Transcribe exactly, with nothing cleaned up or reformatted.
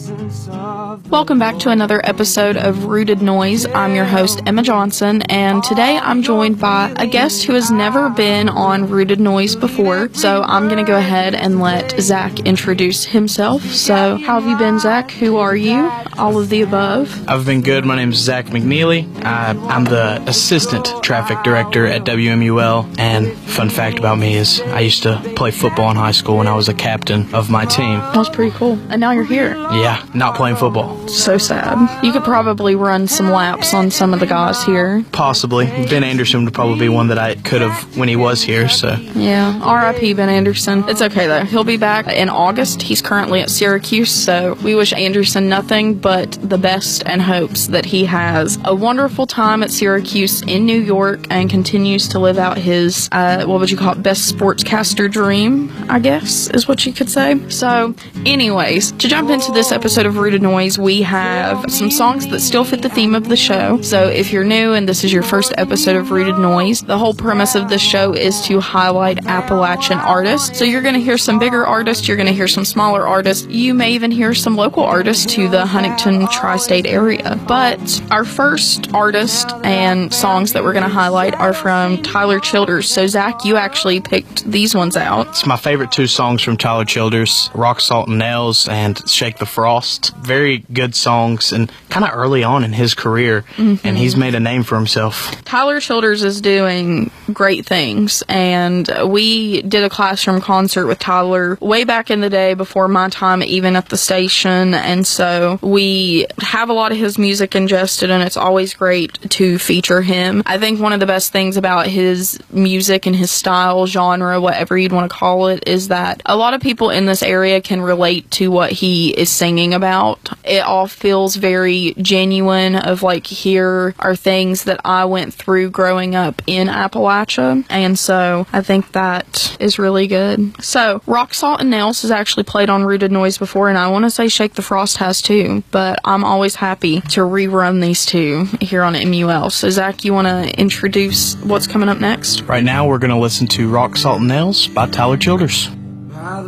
Welcome back to another episode of Rooted Noise. I'm your host, Emma Johnson, and today I'm joined by a guest who has never been on Rooted Noise before, so I'm going to go ahead and let Zach introduce himself. So, how have you been, Zach? Who are you? All of the above. I've been good. My name is Zach McNeely. I, I'm the Assistant Traffic Director at W M U L, and fun fact about me is I used to play football in high school when I was a captain of my team. That was pretty cool. And now you're here. Yeah, not playing football. So sad. You could probably run some laps on some of the guys here. Possibly. Ben Anderson would probably be one that I could have when he was here, so. Yeah, R I P Ben Anderson. It's okay, though. He'll be back in August. He's currently at Syracuse, so we wish Anderson nothing but the best and hopes that he has a wonderful time at Syracuse in New York and continues to live out his, uh, what would you call it, best sportscaster dream, I guess, is what you could say. So, anyways, to jump into this episode of Rooted Noise, we have some songs that still fit the theme of the show. So if you're new and this is your first episode of Rooted Noise, the whole premise of this show is to highlight Appalachian artists. So you're going to hear some bigger artists, you're going to hear some smaller artists, you may even hear some local artists to the Huntington tri-state area. But our first artist and songs that we're going to highlight are from Tyler Childers. So Zach, you actually picked these ones out. It's my favorite two songs from Tyler Childers, Rock, Salt, and Nails and Shake the Frost. Very good songs and kind of early on in his career, mm-hmm. and he's made a name for himself. Tyler Childers is doing great things, and we did a classroom concert with Tyler way back in the day before my time even at the station, and so we have a lot of his music ingested, and it's always great to feature him. I think one of the best things about his music and his style, genre, whatever you'd want to call it, is that a lot of people in this area can relate to what he is singing about. It all feels very genuine of like, here are things that I went through growing up in Appalachia, and so I think that is really good. So Rock, Salt, and Nails has actually played on Rooted Noise before, and I want to say Shake the Frost has too, but I'm always happy to rerun these two here on M U L. So Zach, you want to introduce what's coming up next? Right now we're going to listen to Rock, Salt, and Nails by Tyler Childers.